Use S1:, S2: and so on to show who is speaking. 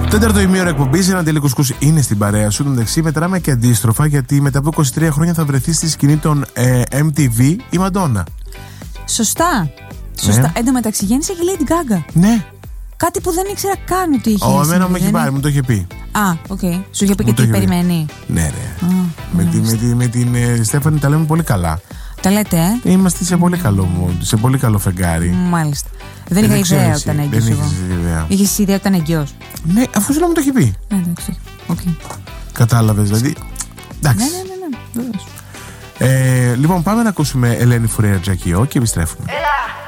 S1: Τέταρτο ημίωρο εκπομπής, ένα Αντέλη Κουσκούς είναι στην παρέα σου. Εντάξει, μετράμε και αντίστροφα, γιατί μετά από 23 χρόνια θα βρεθεί στη σκηνή των MTV η Μαντόνα.
S2: Σωστά. Σωστά. Εν τω μεταξύ γέννησε και η Lady Gaga.
S1: Ναι.
S2: Κάτι που δεν ήξερα καν ότι είχε.
S1: Εμένα μου έχει πάρει, μου το είχε πει.
S2: Οκ. Σου είχε πει και τι περιμένει.
S1: Ναι, ρε. Με την Στέφανη τα λέμε πολύ καλά.
S2: Τα λέτε,
S1: Είμαστε σε πολύ καλό φεγγάρι.
S2: Μάλιστα. Δεν είχα ιδέα ότι ήταν έγκυος. Είχες ιδέα ότι ήταν έγκυος?
S1: Ναι, αφού σου λέω μου το έχει πει.
S2: Ναι, εντάξει.
S1: Κατάλαβες, δηλαδή. Εντάξει.
S2: Ναι.
S1: Λοιπόν, πάμε να ακούσουμε Ελένη Φουρέιρα Τζακιό και επιστρέφουμε.